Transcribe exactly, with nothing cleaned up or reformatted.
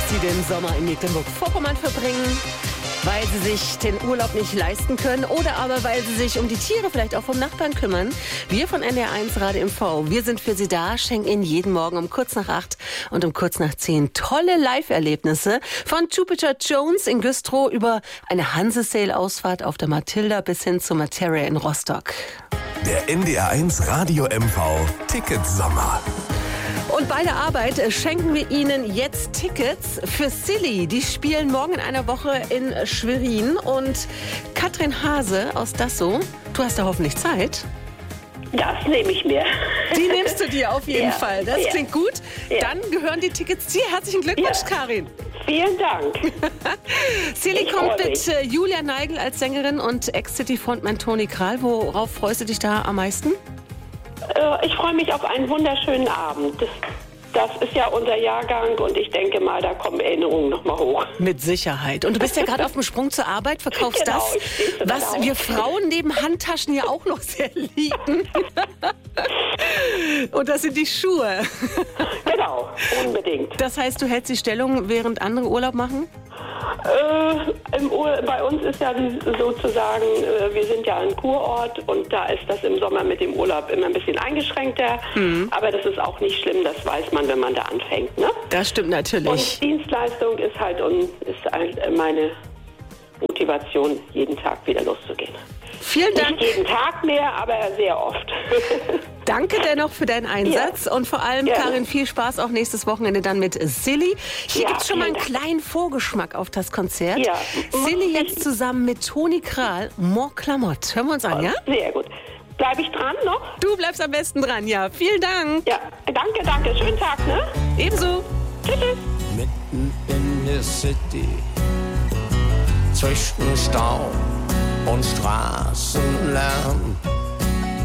die den Sommer in Mecklenburg-Vorpommern verbringen, weil sie sich den Urlaub nicht leisten können oder aber weil sie sich um die Tiere vielleicht auch vom Nachbarn kümmern. Wir von N D R eins Radio M V, wir sind für Sie da, schenken Ihnen jeden Morgen um kurz nach acht und um kurz nach zehn tolle Live-Erlebnisse von Jupiter Jones in Güstrow über eine Hanse-Sail-Ausfahrt auf der Matilda bis hin zur Materia in Rostock. Der N D R eins Radio M V Ticketsommer. Und bei der Arbeit schenken wir Ihnen jetzt Tickets für Silly. Die spielen morgen in einer Woche in Schwerin. Und Katrin Hase aus Dassow, du hast da hoffentlich Zeit. Das nehme ich mir. Die nimmst du dir auf jeden Ja, Fall. Das ja. klingt gut. Ja. Dann gehören die Tickets dir. Herzlichen Glückwunsch, Ja. Karin. Vielen Dank. Silly Ich kommt freu mit mich. äh, Julia Neigel als Sängerin und Ex-City-Frontman Toni Kral. Worauf freust du dich da am meisten? Äh, Ich freue mich auf einen wunderschönen Abend. Das, das ist ja unser Jahrgang und ich denke mal, da kommen Erinnerungen nochmal hoch. Mit Sicherheit. Und du bist ja gerade auf dem Sprung zur Arbeit, verkaufst Genau, das, ich stehe schon was auf. wir Frauen neben Handtaschen ja auch noch sehr lieben. Und das sind die Schuhe. Genau, unbedingt. Das heißt, du hältst die Stellung, während andere Urlaub machen? Äh, im Ur bei uns ist ja die, sozusagen, äh, wir sind ja ein Kurort und da ist das im Sommer mit dem Urlaub immer ein bisschen eingeschränkter. Mhm. Aber das ist auch nicht schlimm, das weiß man, wenn man da anfängt. Ne? Das stimmt natürlich. Und Dienstleistung ist halt, un, ist halt meine Motivation, jeden Tag wieder loszugehen. Vielen Dank. Nicht jeden Tag mehr, aber sehr oft. Danke dennoch für deinen Einsatz Ja. und vor allem, Gerne. Karin, viel Spaß auch nächstes Wochenende dann mit Silly. Hier Ja, gibt's schon mal einen vielen Dank. kleinen Vorgeschmack auf das Konzert. Ja. Silly jetzt zusammen mit Toni Kral, Mon Clamotte. Hören wir uns an, ja? Sehr gut. Bleibe ich dran noch? Du bleibst am besten dran, ja. Vielen Dank. Ja, danke, danke. Schönen Tag, ne? Ebenso. Tschüss, tschüss. Mitten in der City, zwischen Stau und Straßenlärm,